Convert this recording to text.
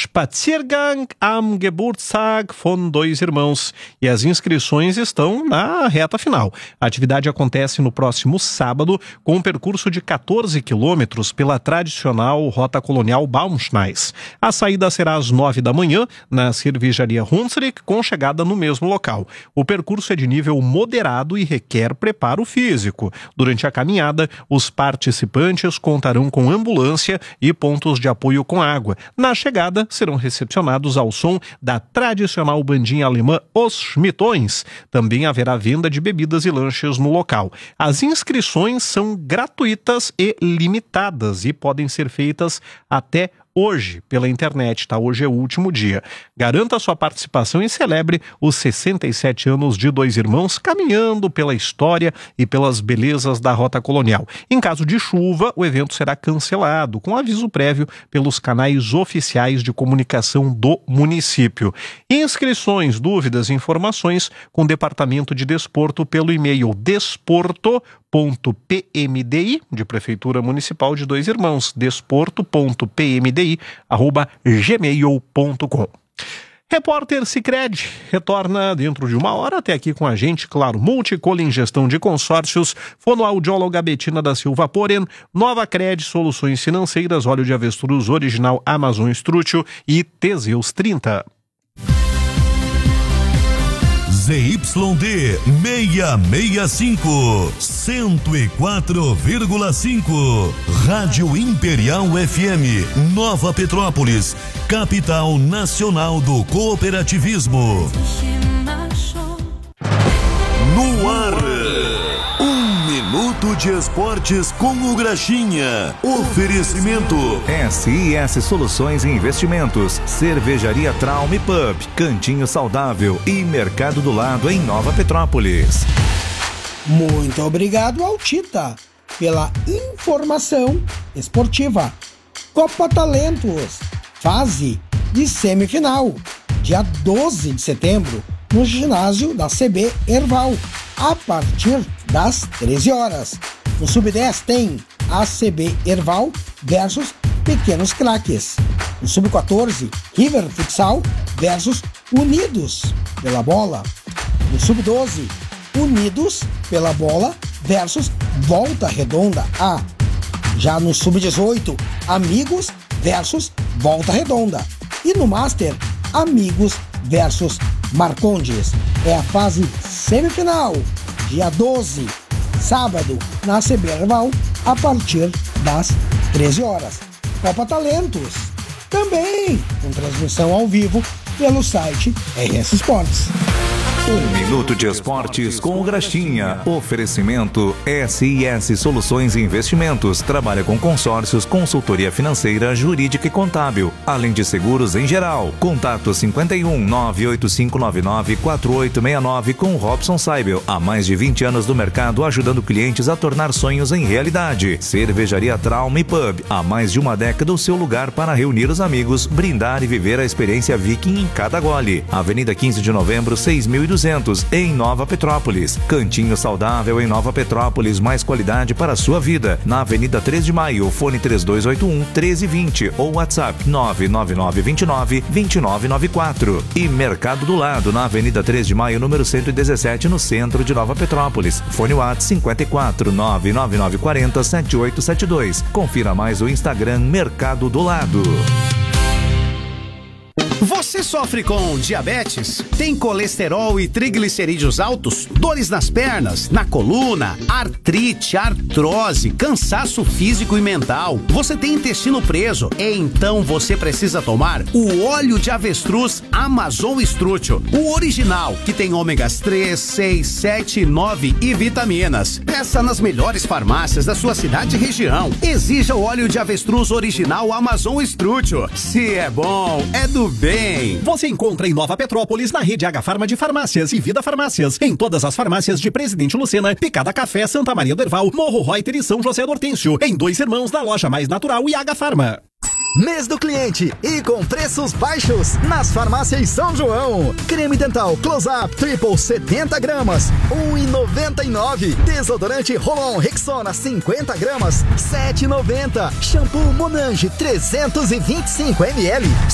Spaziergang am Geburtstag von Dois Irmãos. E as inscrições estão na reta final. A atividade acontece no próximo sábado, com um percurso de 14 quilômetros pela tradicional Rota Colonial Baumschneis. A saída será às 9 da manhã, na cervejaria Hunsrück, com chegada no mesmo local. O percurso é de nível moderado e requer preparo físico. Durante a caminhada, os participantes contarão com ambulância e pontos de apoio com água. Na chegada, serão recepcionados ao som da tradicional bandinha alemã Os Schmittões. Também haverá venda de bebidas e lanches no local. As inscrições são gratuitas e limitadas e podem ser feitas até hoje, pela internet, tá? Hoje é o último dia. Garanta sua participação e celebre os 67 anos de Dois Irmãos, caminhando pela história e pelas belezas da Rota Colonial. Em caso de chuva, o evento será cancelado, com aviso prévio pelos canais oficiais de comunicação do município. Inscrições, dúvidas e informações com o Departamento de Desporto pelo e-mail desporto.pmdi, de Prefeitura Municipal de Dois Irmãos, desporto.pmdi@gmail.com. Repórter Sicredi retorna dentro de uma hora, até aqui com a gente, claro, Multicolin Gestão de Consórcios, fonoaudióloga Betina da Silva Poren, Nova Cred Soluções Financeiras, óleo de avestruz original Amazon Strútil e Teseus 30. ZYD 665, 104,5. Rádio Imperial FM, Nova Petrópolis, capital nacional do cooperativismo. No ar, 1 minuto de esportes com o Graxinha. Oferecimento SIS Soluções e Investimentos, Cervejaria Traum e Pub, Cantinho Saudável e Mercado do Lado em Nova Petrópolis. Muito obrigado ao Tita pela informação esportiva. Copa Talentos, fase de semifinal, dia 12 de setembro, no ginásio da CB Erval, a partir das 13 horas. No Sub-10 tem a CB Erval versus Pequenos Craques. No Sub-14, River Futsal versus Unidos pela Bola. No Sub-12, Unidos pela Bola versus Volta Redonda A. Já no Sub-18, Amigos versus Volta Redonda. E no Master, Amigos versus Marcondes. É a fase semifinal, dia 12, sábado, na CB Erval, a partir das 13 horas. Copa Talentos, também com transmissão ao vivo pelo site RS Esportes. 1 minuto de esportes com o Graxinha. Oferecimento SIS Soluções e Investimentos. Trabalha com consórcios, consultoria financeira, jurídica e contábil, além de seguros em geral. Contato 51 98599 4869 com Robson Seibel. Há mais de 20 anos no mercado, ajudando clientes a tornar sonhos em realidade. Cervejaria Traum e Pub. Há mais de uma década, o seu lugar para reunir os amigos, brindar e viver a experiência Viking em cada gole. Avenida 15 de Novembro, 6200, em Nova Petrópolis. Cantinho Saudável em Nova Petrópolis, mais qualidade para a sua vida. Na Avenida 3 de Maio, fone 3281-1320 ou WhatsApp 99929-2994. E Mercado do Lado, na Avenida 3 de Maio, número 117, no centro de Nova Petrópolis. Fone WhatsApp 54-99940-7872. Confira mais o Instagram Mercado do Lado. Você sofre com diabetes? Tem colesterol e triglicerídeos altos? Dores nas pernas, na coluna, artrite, artrose, cansaço físico e mental? Você tem intestino preso? Então você precisa tomar o óleo de avestruz Amazon Strútil, o original, que tem ômegas 3, 6, 7, 9 e vitaminas. Peça nas melhores farmácias da sua cidade e região. Exija o óleo de avestruz original Amazon Strútil. Se é bom, é do bem. Você encontra em Nova Petrópolis, na rede H-Farma de Farmácias e Vida Farmácias. Em todas as farmácias de Presidente Lucena, Picada Café, Santa Maria do Herval, Morro Reuter e São José do Hortêncio. Em Dois Irmãos, na Loja Mais Natural e H-Farma. Mês do cliente e com preços baixos nas farmácias São João. Creme dental Close-Up Triple 70 gramas, R$1,99. Desodorante Rolon Rexona 50 gramas, R$7,90. Shampoo Monange 325 ml,